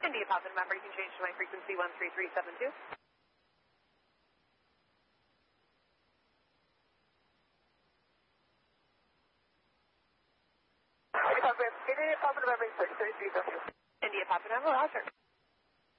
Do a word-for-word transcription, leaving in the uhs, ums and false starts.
India Papa November, you can change to my frequency one three three seven two. India Papa November, six three three seven two. India Papa November, roger.